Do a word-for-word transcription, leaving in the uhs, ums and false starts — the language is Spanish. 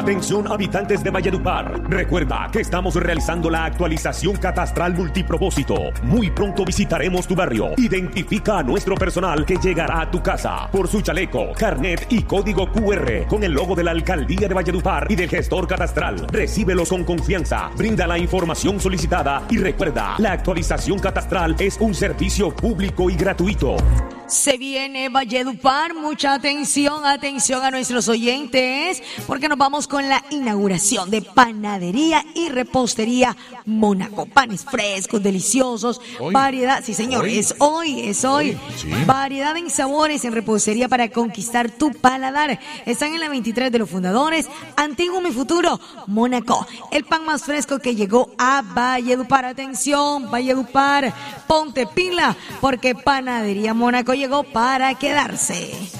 Atención habitantes de Valledupar, recuerda que estamos realizando la actualización catastral multipropósito. Muy pronto visitaremos tu barrio. Identifica a nuestro personal que llegará a tu casa por su chaleco, carnet y código cu erre con el logo de la Alcaldía de Valledupar y del gestor catastral. Recíbelos con confianza, brinda la información solicitada y recuerda, la actualización catastral es un servicio público y gratuito. Se viene Valledupar, mucha atención, atención a nuestros oyentes, porque nos vamos con la inauguración de Panadería y Repostería Mónaco. Panes frescos, deliciosos, hoy, variedad, sí señor, hoy, es hoy, es hoy. hoy sí. Variedad en sabores en repostería para conquistar tu paladar. Están en la veintitrés de los Fundadores, Antiguo Mi Futuro, Mónaco. El pan más fresco que llegó a Valledupar. Atención, Valledupar, ponte pila, porque Panadería Mónaco llegó para quedarse.